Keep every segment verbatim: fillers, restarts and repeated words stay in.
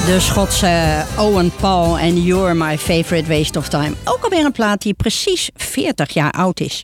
De Schotse Owen Paul en You're My Favorite Waste of Time. Ook alweer een plaat die precies veertig jaar oud is.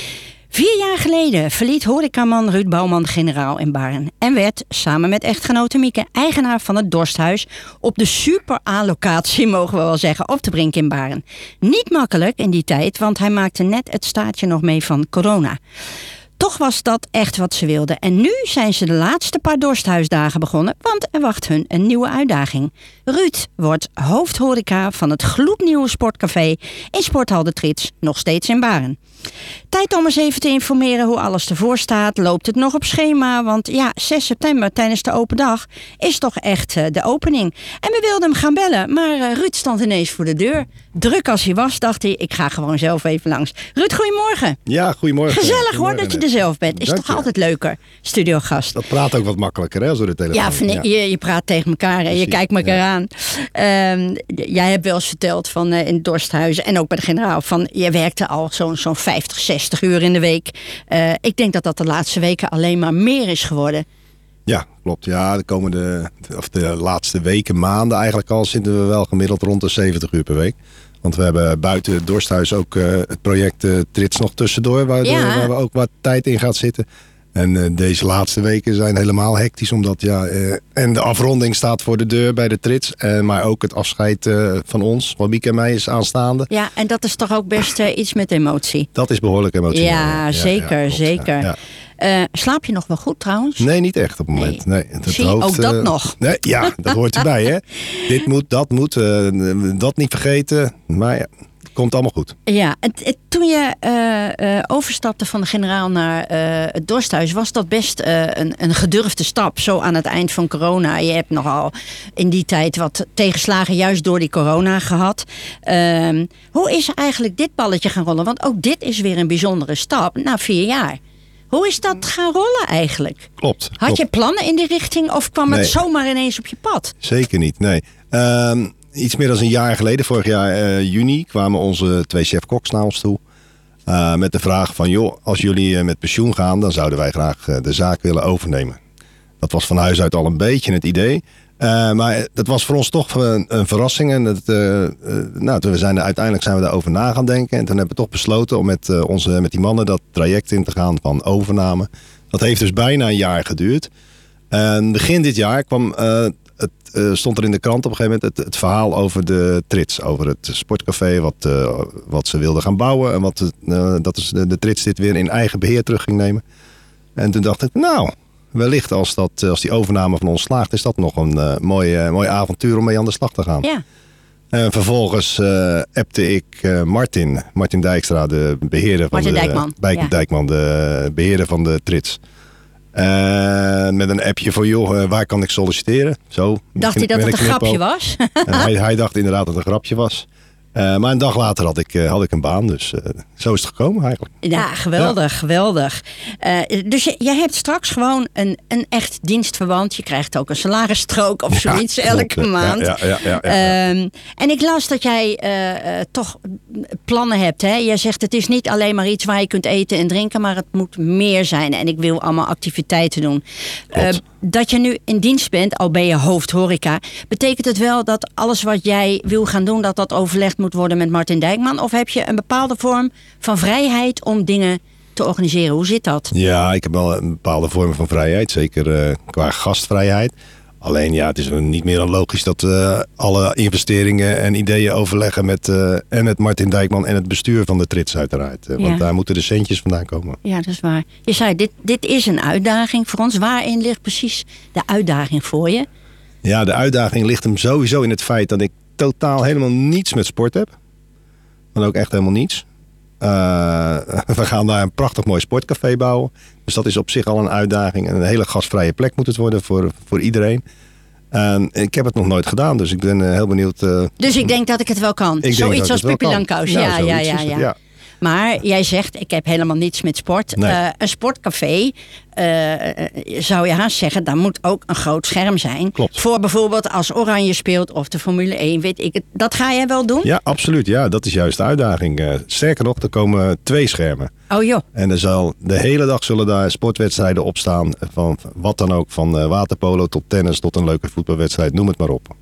Vier jaar geleden verliet horecaman Ruud Bouwman de Generaal in Baren en werd samen met echtgenote Mieke eigenaar van het Dorsthuis op de super A-locatie, mogen we wel zeggen, op de Brink in Baren. Niet makkelijk in die tijd, want hij maakte net het staartje nog mee van corona. Toch was dat echt wat ze wilden. En nu zijn ze de laatste paar Dorsthuisdagen begonnen, want er wacht hun een nieuwe uitdaging. Ruud wordt hoofdhoreca van het gloednieuwe sportcafé in Sporthal de Trits, nog steeds in Baren. Tijd om eens even te informeren hoe alles ervoor staat. Loopt het nog op schema? Want ja, zes september tijdens de open dag is toch echt uh, de opening. En we wilden hem gaan bellen, maar uh, Ruud stond ineens voor de deur. Druk als hij was, dacht hij, ik ga gewoon zelf even langs. Ruud, goedemorgen. Ja, goedemorgen. Gezellig goedemorgen. hoor dat je er zelf bent. Is Dank toch je. altijd leuker, studiogast. Dat praat ook wat makkelijker, hè, als door de telefoon. Ja, vind ik, Ja. Je, je praat tegen elkaar en je Precies, kijkt elkaar ja. aan. Um, jij hebt wel eens verteld van, uh, in het Dorsthuis en ook bij de Generaal, van je werkte al zo'n zo'n vijftig, zestig uur in de week. Uh, ik denk dat dat de laatste weken alleen maar meer is geworden. Ja, klopt. Ja, de komende, of de laatste weken, maanden eigenlijk al, zitten we wel gemiddeld rond de zeventig uur per week. Want we hebben buiten het Dorsthuis ook uh, het project uh, Trits nog tussendoor, waar, Ja. de, waar we ook wat tijd in gaat zitten. En uh, deze laatste weken zijn helemaal hectisch, omdat ja, uh, en de afronding staat voor de deur bij de Trits. Uh, maar ook het afscheid uh, van ons, van Mieke en mij, is aanstaande. Ja, en dat is toch ook best uh, iets met emotie. Dat is behoorlijk emotioneel. Ja, zeker, klopt, zeker. Ja, ja. Uh, slaap je nog wel goed trouwens? Nee, niet echt op het moment. Nee. Nee, het Zie, hoofd, ook dat uh, nog. Nee, ja, dat hoort erbij, hè. Dit moet, dat moet, uh, dat niet vergeten. Maar ja, het komt allemaal goed. Ja, het, het, toen je uh, uh, overstapte van de Generaal naar uh, het Dorsthuis, was dat best uh, een, een gedurfde stap. Zo aan het eind van corona. Je hebt nogal in die tijd wat tegenslagen juist door die corona gehad. Uh, hoe is eigenlijk dit balletje gaan rollen? Want ook dit is weer een bijzondere stap na vier jaar. Hoe is dat gaan rollen eigenlijk? Klopt. Had klopt. je plannen in die richting of kwam Nee. het zomaar ineens op je pad? Zeker niet, nee. Um, iets meer dan een jaar geleden, vorig jaar uh, juni, kwamen onze twee chef-koks naar ons toe. Uh, met de vraag van, joh, als jullie uh, met pensioen gaan, dan zouden wij graag uh, de zaak willen overnemen. Dat was van huis uit al een beetje het idee. Uh, maar dat was voor ons toch een, een verrassing. En dat, uh, uh, nou, toen we zijn er, uiteindelijk zijn we daarover na gaan denken. En toen hebben we toch besloten om met, uh, onze, met die mannen dat traject in te gaan van overname. Dat heeft dus bijna een jaar geduurd. En begin dit jaar kwam, uh, het, uh, stond er in de krant op een gegeven moment het, het verhaal over de Trits. Over het sportcafé wat, uh, wat ze wilden gaan bouwen. En wat, uh, dat is de, de Trits dit weer in eigen beheer terug ging nemen. En toen dacht ik, nou, wellicht als, dat, als die overname van ons slaagt, is dat nog een uh, mooi, uh, mooi avontuur om mee aan de slag te gaan. Ja. En vervolgens uh, appte ik uh, Martin, Martin Dijkstra, de beheerder van Martin de, Dijkman. Bij, Ja. Dijkman, de beheerder van de Trits. Uh, met een appje van, joh, uh, waar kan ik solliciteren? Zo, Dacht hij dat met het een knipoog. grapje was? En hij, hij dacht inderdaad dat het een grapje was. Uh, maar een dag later had ik, uh, had ik een baan, dus uh, zo is het gekomen eigenlijk. Ja, geweldig, ja. geweldig. Uh, dus je, jij hebt straks gewoon een, een echt dienstverband. Je krijgt ook een salarisstrook of zoiets ja, elke klopt, maand. Ja, ja, ja, ja, ja, ja. Um, en ik las dat jij uh, uh, toch plannen hebt. Hè? Jij zegt het is niet alleen maar iets waar je kunt eten en drinken, maar het moet meer zijn. En ik wil allemaal activiteiten doen. Uh, dat je nu in dienst bent, al ben je hoofdhoreca, betekent het wel dat alles wat jij wil gaan doen, dat dat overlegd moet worden met Martin Dijkman? Of heb je een bepaalde vorm van vrijheid om dingen te organiseren? Hoe zit dat? Ja, ik heb wel een bepaalde vorm van vrijheid. Zeker uh, qua gastvrijheid. Alleen ja, het is niet meer dan logisch dat we uh, alle investeringen en ideeën overleggen met, uh, en met Martin Dijkman en het bestuur van de Trits uiteraard. Uh, want Ja. daar moeten de centjes vandaan komen. Ja, dat is waar. Je zei, dit, dit is een uitdaging voor ons. Waarin ligt precies de uitdaging voor je? Ja, de uitdaging ligt hem sowieso in het feit dat ik totaal helemaal niets met sport heb. Dan ook echt helemaal niets. Uh, we gaan daar een prachtig mooi sportcafé bouwen. Dus dat is op zich al een uitdaging. En een hele gastvrije plek moet het worden voor, voor iedereen. En ik heb het nog nooit gedaan, dus ik ben uh, heel benieuwd. Uh, dus ik denk dat ik het wel kan. Ik Zoiets als Pippi Langkous. Ja, nou, ja, ja, ja, ja. ja. Maar jij zegt, ik heb helemaal niets met sport. Nee. Uh, een sportcafé, uh, zou je haast zeggen, daar moet ook een groot scherm zijn. Klopt. Voor bijvoorbeeld als Oranje speelt of de Formule één, weet ik het. Dat ga jij wel doen? Ja, absoluut. Ja, dat is juist de uitdaging. Uh, sterker nog, er komen twee schermen. Oh joh. En er zal, de hele dag zullen daar sportwedstrijden op staan. Van wat dan ook, van uh, waterpolo tot tennis tot een leuke voetbalwedstrijd. Noem het maar op.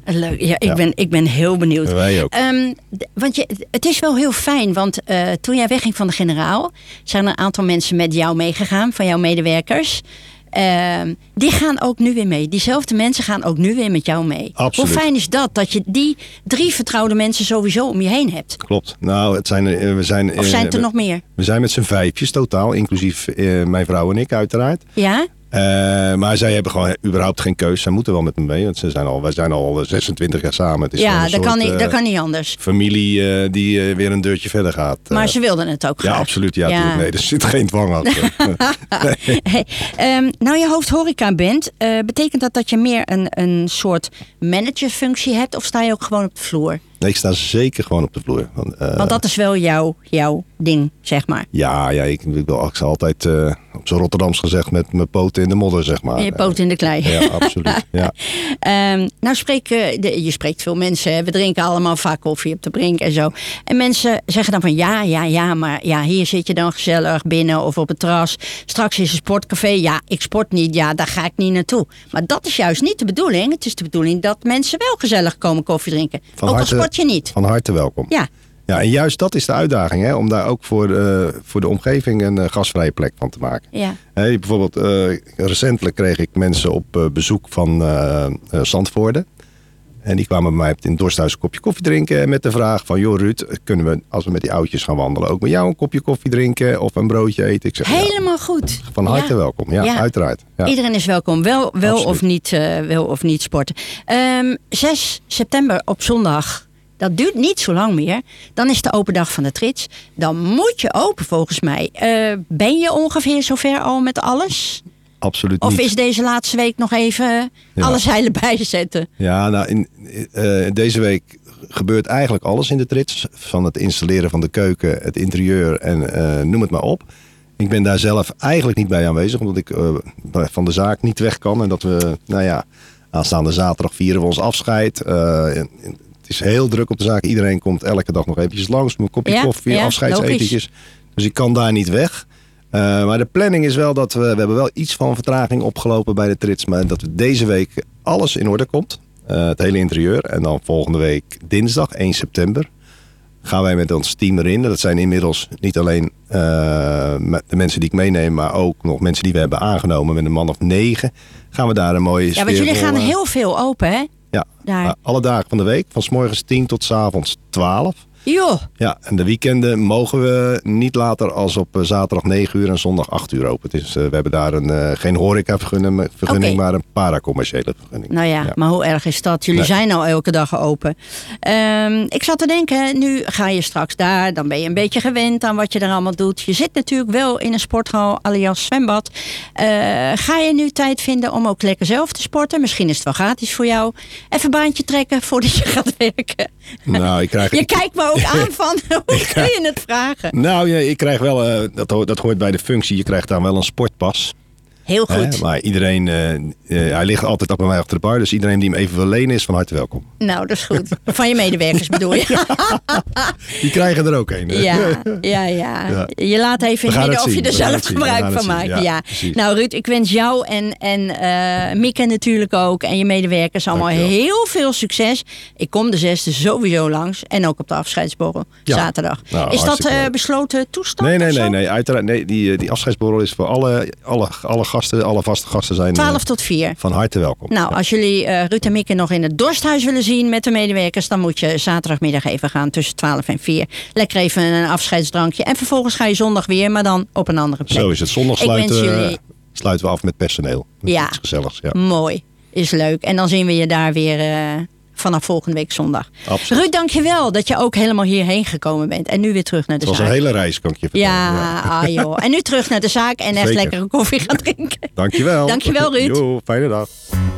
Leuk, ja, ik, Ja. Ben, ik ben heel benieuwd. Wij ook. Um, d- want je, het is wel heel fijn, want uh, toen jij wegging van de generaal... zijn er een aantal mensen met jou meegegaan, van jouw medewerkers. Uh, die gaan ook nu weer mee. Diezelfde mensen gaan ook nu weer met jou mee. Absoluut. Hoe fijn is dat, dat je die drie vertrouwde mensen sowieso om je heen hebt? Klopt. Nou, het zijn, uh, we zijn... Of zijn het er we, nog meer? We zijn met z'n vijfjes totaal, inclusief uh, mijn vrouw en ik uiteraard. Ja? Uh, maar zij hebben gewoon überhaupt geen keus. Zij moeten wel met me mee. Want ze zijn al, wij zijn al zesentwintig jaar samen. Het is ja, dat soort, kan niet, uh, dat kan niet anders. Familie uh, die uh, weer een deurtje verder gaat. Maar uh, ze wilden het ook graag. Ja, absoluut. Ja, ja. Nee, er zit geen dwang achter. nee. hey, um, nou, je hoofdhoreca bent. Uh, betekent dat dat je meer een, een soort managerfunctie hebt? Of sta je ook gewoon op de vloer? Nee, ik sta zeker gewoon op de vloer. Want, uh, Want dat is wel jouw, jouw ding, zeg maar. Ja, ja ik, ik wil ik altijd uh, op zo'n Rotterdams gezegd met mijn poten in de modder, zeg maar. En je poten in de klei. Ja, absoluut. Ja. um, nou, spreek, uh, de, je spreekt veel mensen. Hè? We drinken allemaal vaak koffie op de brink en zo. En mensen zeggen dan van ja, ja, ja, maar ja, hier zit je dan gezellig binnen of op het terras. Straks is een sportcafé. Ja, ik sport niet. Ja, daar ga ik niet naartoe. Maar dat is juist niet de bedoeling. Het is de bedoeling dat mensen wel gezellig komen koffie drinken. Van ook harte, al sport je niet. Van harte welkom. Ja. Ja, en juist dat is de uitdaging, hè, om daar ook voor, uh, voor de omgeving een uh, gastvrije plek van te maken. Ja. Hey, bijvoorbeeld, uh, recentelijk kreeg ik mensen op uh, bezoek van uh, uh, Zandvoorde. En die kwamen bij mij in het dorsthuis een kopje koffie drinken met de vraag van, joh Ruud, kunnen we als we met die oudjes gaan wandelen ook met jou een kopje koffie drinken of een broodje eten? Ik zeg, helemaal ja, goed. Van harte ja. welkom, ja, ja. uiteraard. Ja. Iedereen is welkom, wel, wel, of, niet, uh, wel of niet sporten. Um, zes september op zondag. Dat duurt niet zo lang meer. Dan is de open dag van de Trits. Dan moet je open volgens mij. Uh, ben je ongeveer zover al met alles? Absoluut of niet. Of is deze laatste week nog even ja. alle zeilen bijzetten? Ja, nou in, uh, deze week gebeurt eigenlijk alles in de Trits. Van het installeren van de keuken, het interieur en uh, noem het maar op. Ik ben daar zelf eigenlijk niet bij aanwezig. Omdat ik uh, van de zaak niet weg kan. En dat we, nou ja, aanstaande zaterdag vieren we ons afscheid. Uh, in, in, Het is heel druk op de zaak. Iedereen komt elke dag nog eventjes langs. Een kopje ja, koffie, ja, afscheidsetentjes. Dus ik kan daar niet weg. Uh, maar de planning is wel dat we... We hebben wel iets van vertraging opgelopen bij de Trits. Maar dat we deze week alles in orde komt. Uh, het hele interieur. En dan volgende week dinsdag, één september... gaan wij met ons team erin. Dat zijn inmiddels niet alleen uh, de mensen die ik meeneem... maar ook nog mensen die we hebben aangenomen. Met een man of negen gaan we daar een mooie... Ja, want jullie gaan heel veel open, hè? Ja, Daar. alle dagen van de week. Van 's morgens tien tot 's avonds twaalf. Joh. Ja, en de weekenden mogen we niet later als op zaterdag negen uur en zondag acht uur open. Het is, uh, we hebben daar een, uh, geen horecavergunning, vergunning, okay. maar een paracommerciële vergunning. Nou ja, ja, maar hoe erg is dat? Jullie nee. zijn al elke dag open. Um, ik zat te denken, nu ga je straks daar. Dan ben je een beetje gewend aan wat je er allemaal doet. Je zit natuurlijk wel in een sporthal alias zwembad. Uh, ga je nu tijd vinden om ook lekker zelf te sporten? Misschien is het wel gratis voor jou. Even een baantje trekken voordat je gaat werken. Nou, ik krijg... Je kijkt me ook aan van, hoe kun je het vragen? Nou ja, ik krijg wel, uh, dat, ho- dat hoort bij de functie, je krijgt dan wel een sportpas. Heel goed. Eh, maar iedereen, uh, uh, hij ligt altijd ook bij mij achter de bar, dus iedereen die hem even wil lenen is van harte welkom. Nou, dat is goed. Van je medewerkers bedoel je? Die krijgen er ook een. Hè? Ja, ja, ja, ja. Je laat even in midden of je er zelf gebruik van maakt. Ja, ja. Nou Ruud, ik wens jou en, en uh, Mieke natuurlijk ook en je medewerkers allemaal heel veel succes. Ik kom de zesde sowieso langs en ook op de afscheidsborrel ja. zaterdag. Nou, is dat uh, besloten toestand? Nee, nee, nee, nee, uiteraard. Nee, die, die afscheidsborrel is voor alle, alle, alle gasten, alle vaste gasten zijn twaalf tot vier. Van harte welkom. Nou, ja. als jullie uh, Ruud en Mieke nog in het dorsthuis willen zien met de medewerkers, dan moet je zaterdagmiddag even gaan tussen twaalf en vier. Lekker even een afscheidsdrankje. En vervolgens ga je zondag weer, maar dan op een andere plek. Zo is het. Zondag sluiten, jullie... sluiten we af met personeel. Met ja. iets gezelligs. Ja, mooi. Is leuk. En dan zien we je daar weer uh, vanaf volgende week zondag. Absoluut. Ruud, dankjewel dat je ook helemaal hierheen gekomen bent. En nu weer terug naar de zaak. Het was zaak. Een hele reis, kan ik je vertellen. Ja, ja. Ah, joh. En nu terug naar de zaak en echt lekkere koffie gaan drinken. Dankjewel. Dankjewel, Ruud. Jo, fijne dag.